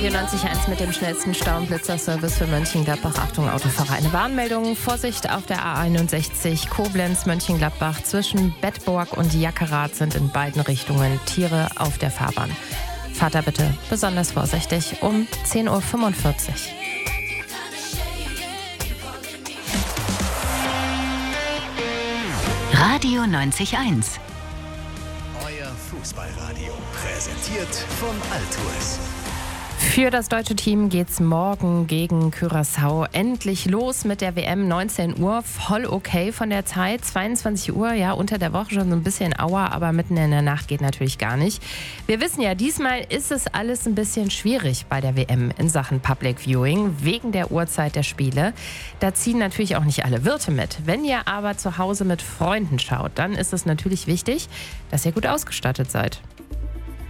Radio 90.1 mit dem schnellsten Stau- und Blitzerservice für Mönchengladbach. Achtung, Autofahrer. Eine Warnmeldung. Vorsicht auf der A61 Koblenz-Mönchengladbach. Zwischen Bedburg und Jackerath sind in beiden Richtungen Tiere auf der Fahrbahn. Fahrt da bitte besonders vorsichtig um 10.45 Uhr. Radio 90.1. Euer Fußballradio. Präsentiert von Altours. Für das deutsche Team geht's morgen gegen Curaçao endlich los mit der WM. 19 Uhr, voll okay von der Zeit. 22 Uhr, ja, unter der Woche schon so ein bisschen Aua, aber mitten in der Nacht geht natürlich gar nicht. Wir wissen ja, diesmal ist es alles ein bisschen schwierig bei der WM in Sachen Public Viewing, wegen der Uhrzeit der Spiele. Da ziehen natürlich auch nicht alle Wirte mit. Wenn ihr aber zu Hause mit Freunden schaut, dann ist es natürlich wichtig, dass ihr gut ausgestattet seid.